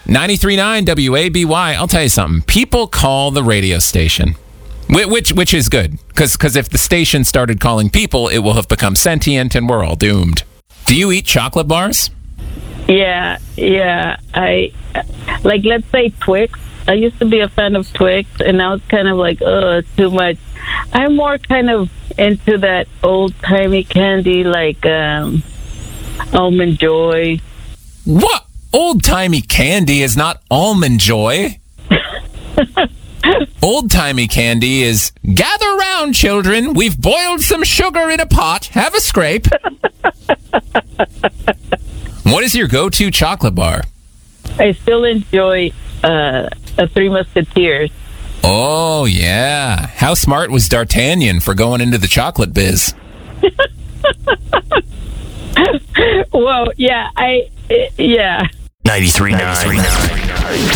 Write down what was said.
93.9 WABY. I'll tell you something. People call the radio station, which is good, because if the station started calling people, it will have become sentient and we're all doomed. Do you eat chocolate bars? Yeah. I like, let's say Twix. I used to be a fan of Twix, and now it's kind of like, it's too much. I'm more kind of into that old-timey candy, like Almond Joy. What? Old-timey candy is not Almond Joy. Old-timey candy is, gather round, children. We've boiled some sugar in a pot. Have a scrape. What is your go-to chocolate bar? I still enjoy a Three Musketeers. Oh, yeah. How smart was D'Artagnan for going into the chocolate biz? Well, yeah, 93.9.